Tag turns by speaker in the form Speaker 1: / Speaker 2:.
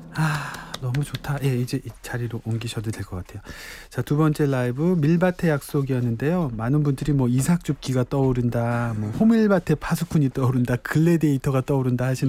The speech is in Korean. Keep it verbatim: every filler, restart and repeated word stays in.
Speaker 1: 아 너무 좋다. 예 이제 이 자리로 옮기셔도 될 것 같아요. 자 두 번째 라이브 밀밭의 약속이었는데요. 많은 분들이 뭐 이삭줍기가 떠오른다, 뭐 호밀밭의 파수꾼이 떠오른다, 글래디에이터가 떠오른다 하시는